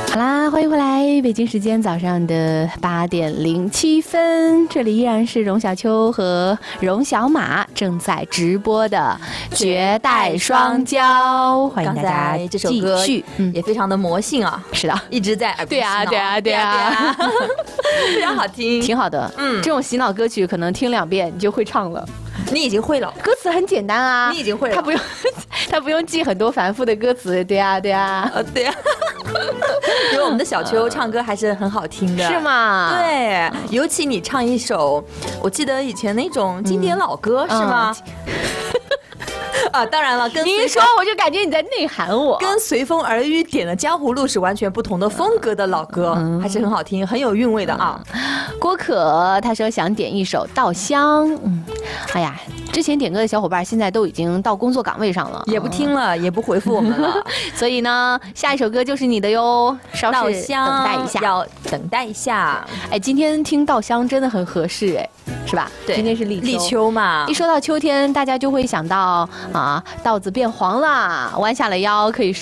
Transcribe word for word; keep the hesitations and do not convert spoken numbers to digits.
好啦，欢迎回来，北京时间早上的八点零七分，这里依然是荣小秋和荣小马正在直播的绝代双骄，欢迎大家继续。 这首歌嗯也非常的魔性啊， 是的， 一直在耳边对啊对啊对啊， 非常好听， 挺好的。嗯，这种洗脑歌曲可能听两遍你就会唱了。 你已经会了， 歌词很简单啊， 你已经会了， 他不用他不用记很多繁复的歌词，对啊对啊， 呃对啊。因为我们的小秋唱歌还是很好听的， 是吗？ 对，尤其你唱一首，我记得以前那种经典老歌，嗯、是吗？嗯啊，当然了，跟你一说我就感觉你在内涵我， 跟随风而雨点的江湖路是完全不同的风格的老歌，嗯、还是很好听，很有韵味的啊。 嗯、郭可他说想点一首《稻香》，嗯，哎呀，之前点歌的小伙伴现在都已经到工作岗位上了， 也不听了，嗯、也不回复我们了， 所以呢，下一首歌就是你的哟，稍事等待一下， 要等待一下。 哎，今天听《稻香》真的很合适，哎，是吧？ 对， 今天是立秋， 立秋嘛， 一说到秋天，大家就会想到啊，稻子变黄了，弯下了腰可以